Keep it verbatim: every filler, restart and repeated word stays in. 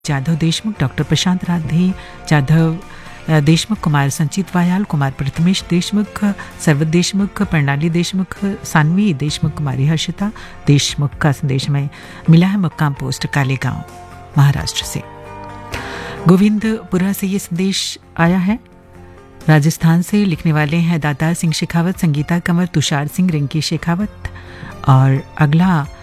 Jadhav Deshmukh, doctor प्रशांत राधे जाधव देशमुख, कुमार संचित वायाल, कुमार प्रथमेश देशमुख, सर्वत देशमुख, प्रणाली देशमुख, सानवी देशमुख, कुमारी हर्षिता देशमुख का संदेश हमें मिला है मक्काम पोस्ट कालेगांव महाराष्ट्र से। गोविंदपुरा से ये संदेश आया है। राजस्थान से लिखने वाले हैं दातार सिंह शेखावत, संगीता कंवर, तुषार सिंह, रिंकी शेखावत और अगला